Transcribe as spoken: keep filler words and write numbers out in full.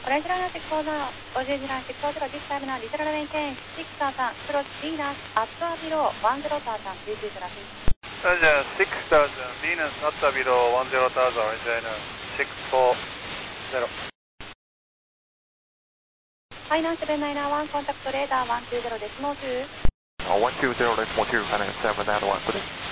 Orange Runner six four zero, Orange Runner six four zero, this time now, Literal maintain six thousand, approach Venus, at or below one zero thousand, please use traffic. Roger, six thousand, Venus, at or below one zero thousand, Orange Runner six four zero. Finance seven nine one, contact radar one two zero decimal two. one two zero decimal two, finance seven nine one, good day.